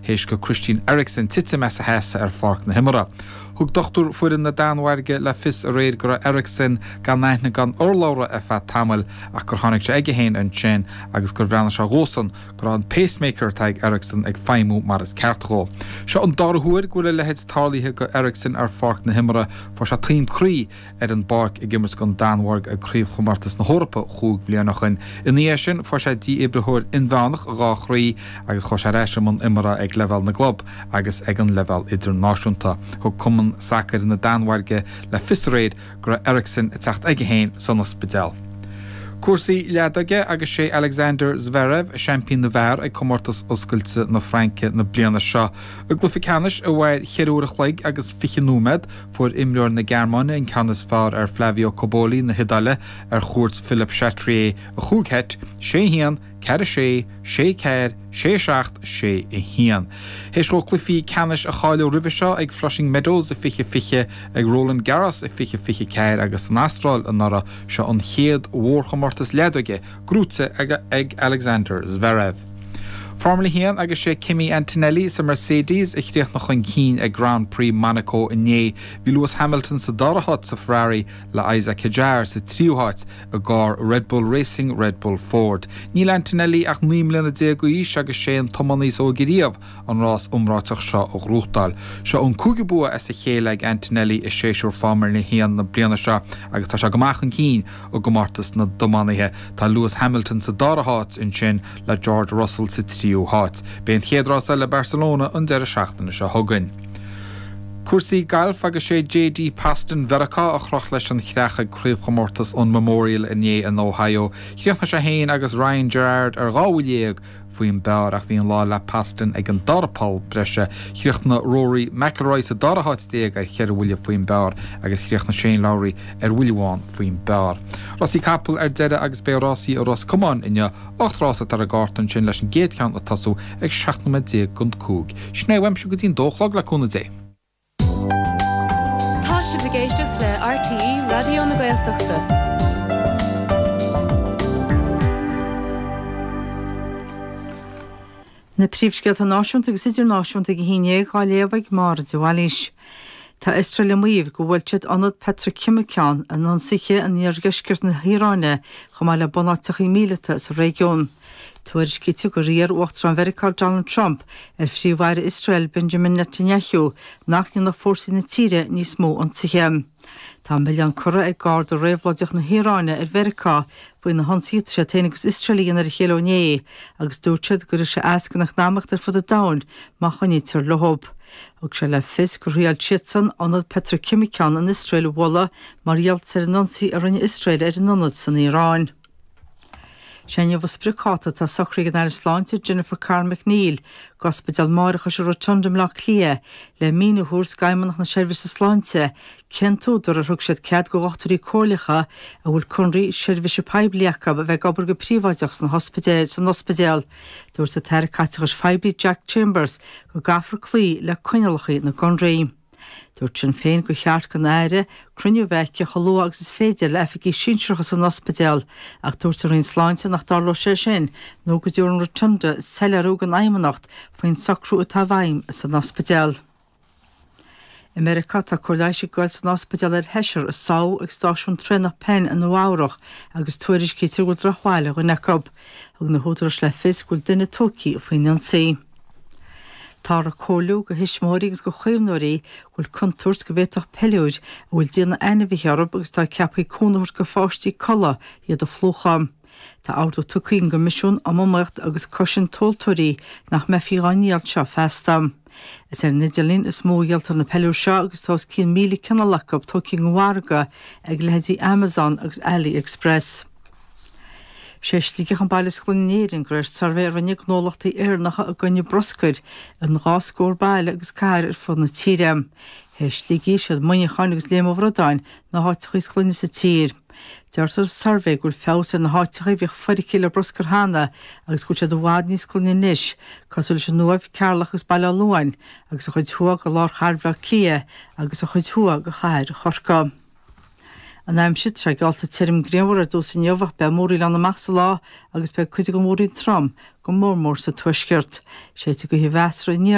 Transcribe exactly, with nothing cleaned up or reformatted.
héis go Christian Eriksen tite me sa hesa ar farc na himara. Thug dochtúr fuirin na Danhairge le fis a réad gur Eriksen gan naithna gan orlára a fa tamil ach gur tháinig sé aige héin an sin agus gur bhreanna se gósan gur an pacemaker taig Eriksen ag feimú mar is ceartgó. Seo an darhuair gúile lehéid tálíthe go Eriksen ar farc na himara for se tríim crí ar an barc i gimmers gon Danhairg a críomh chumartas na Hórapa chúg blianachin. In ní sin for se dí ibrethúir inbhánach rá chrí agus cho se réise man imara ag level na glob agus ag an level idirnáisiúnta. Thug cuman sacr na Danhairge le fisréid gur Eriksen i techt aige héin san ospidal. Cuasaí leadaige agus sé Alexander Zverev, champion na bhar ag comórtas oscailte na Franke na bliana seo. A gluficanis a bhaid cheirúra chlaig agus fichanúmed fuair imreoir na Gearmáine in canas fearr ar Flavio Cobolli na Hidale ar chuairt Philip Chatrier a chúghet, sé hían, ceir sé, sé ceir, sé seacht, sé i hían. Héis go clufií canis a cháilú ribh seo ag Flushing Meadows a fiche fiche ag Roland Garros a fiche fiche ceir agus an Astral an nara seo an chéad mhórchamortas leadaige grúte ag, ag Alexander Zverev. Formula hían agus sé Kimi Antonelli sa Mercedes i chríoch nach chun cín ag Grand Prix Monaco in né. Bhí Lewis Hamilton sa darahat sa Ferrari le Isaac Hadjar sa tríúhat a gár Red Bull Racing, Red Bull Ford. Níl Antonelli ach níomlena dé go ís agus sé an tomanís ó giríomh an rás umráteach seo ó Grúchtal. Seo an cúgabua as a chéile ag Antonelli is séisiúr farmer na hían na bliana seo agus tá se gomachchan cín ó gomartas na domanithe tá Lewis Hamilton sa darahat in sin le George Russell sa tríú hat. Bén chéadrása le Barcelona an deire seachtainna se thugann. Cuasaí galf agus sé J D Paston Verica a chroch leis an chreacha críomh chomórtas an Memorial in é an Ohio. Chríochna se héin agus Ryan Gerard ar gáhfuiléag faoin bear ach bhíon lá le Paston ag an darapal breise. Chríochna Rory McIlroy sa darahat stéag ar cheir bhuiile faoin bear agus chríochna Shane Lowry ar bhuileháin faoin bear. Rosí capel ar deire agus bearrásí a Ros Cumán inne ocht rása tar a gátan sin leis an géadcheann a tasú ag seachtna dé gund cúg. Sné weimse go dtíon dóchlag le cúna dé. Tá si bhgéisteach le R T E Radio na Gaeltachta. Na príomhscéalta náisiúnta agus idir náisiúnta go híine gáiléabhaigh mar deháilís. Tá Israel amíomh go bhfuil siad anad Petra Kimicán an an siche an níorgeiscirt na Híráine chumá le bonátach í míleta sa régiún. Tuairir cíte go riar uachtar an Mheiriceáil Donald Trump ar phríomhhaire Israel Benjamin Netanyahu nach ní na fórsaí na tíre níos mó an tiche. Tá millián cura ag gáir do réamhlóideach na Híráine ar Mheiricá faoin na honsíte sé téanagus Israelíon ar chéilóné agus dúirtead gur is sé eascannach námacht ar fud a dain má chunítear lehob. Og sé le fis gur rial Chitsan anad Petra Kimicán an Israel bhla mar rialt ar an nonsaí ar rinne Israel ar an nonad san Iráin. Sénne bh spricáta tá socraigh an Sláinte Jennifer Carl McNeil gospedal máiricha se rotundum le clia le míú hús gaimanach na seirbhís sa Sláinte Kentódar a thug siad cead go ochtarí cólacha a bhfuil chunraí seirbhíse pebliacha a bheith gobar go príomhaideach san hospidéal san hospidéal. Dúir sa teir caiteachas feibli Jack Chambers go gafar clí le coinalachaí na chunraí. Dúirt sin féin go cheart go náire cruniú bheice choló agus is féidir le efficí sinseachas san hospidéal ach dúirt ar on Sláinte nach darló sé sin nó go dúr an rotunda sellarúg an aimimanacht faoin sacrú atá bhaim san hospidéal. America tá chuirlaise goil san hospidéal ar heisir a sao ag stáisiún trena pen an nóáireach agus tuairis cítir bhfuil drochháile go necob ag na húdras le fis bhfuil duine tócaí a faoin an saí. Tá a cóú go hisismóí agus go chuimhnóirí bhfuil contúrs go bhéach peúid a bhfuil díana aine bhíhearb agus tá ceappaí cúnaúir go fáistí colla iad a flúcham. Tá áú tucaín go misisiún am mmocht agus cosin tóiltóirí nach mefiíáíalt seo festam. Is ar nidirlín is mógealtar na peú seo agus tás cín míle cinna lechab tucaí ghága ag lehéadí Amazon agus AliExpress. sé slíige an bailile chlunéirin gur sarvéir an gnólachtaí éarnacha a gonne broscuid an gáscór bailile agus cair ar fud na tíre. Heis slígé siad muine chainagus léamhradáin na háitichaí chluine sa tír. Deirtar sarvé gur fésa na háitichaí bhíh foiidir cíle broscar hána agus go siad bhád níos chluine níis, cosúil se nuamh cearlachas bailile luáin agus a chuid thua go lár charbheh clia agus a chuid thua go chair chorca. An aimsid se galta tírim gréimhar a dús in jobhah be mórí le na meachsa lá agus be chuide go mórí trom go mórmór sa tuisceart. Sé go hí bheasra